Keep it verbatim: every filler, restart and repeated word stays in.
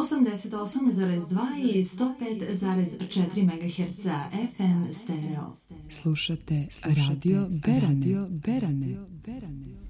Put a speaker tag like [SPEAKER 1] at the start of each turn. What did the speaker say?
[SPEAKER 1] osamdeset osam zarez dva i sto pet zarez četiri megaherca F M stereo.
[SPEAKER 2] Slušate Radio Berane. Radio Berane. Berane.